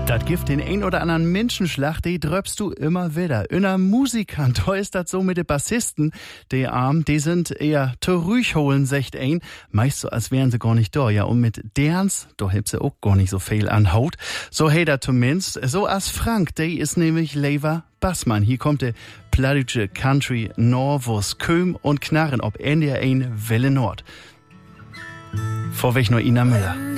Das gibt den ein oder anderen Menschenschlag, die dröpst du immer wieder. Inner Musikant, da ist das so mit den Bassisten, die Arm, die sind eher zu ruhig holen, sagt ein. Meist so, als wären sie gar nicht da, ja. Und mit derns, da hebt sie auch gar nicht so viel an Haut. So hey da zumindest, so als Frank, der ist nämlich Lever Bassmann. Hier kommt der plattdeutsche Country Norvus Köm und Knarren ob NDR1 Welle Nord. Vorweg nur Ina Müller.